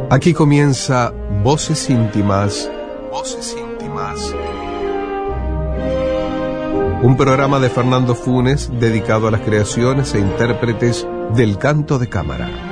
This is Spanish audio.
Aquí comienza Voces Íntimas. Voces Íntimas. Un programa de Fernando Funes dedicado a las creaciones e intérpretes del canto de cámara.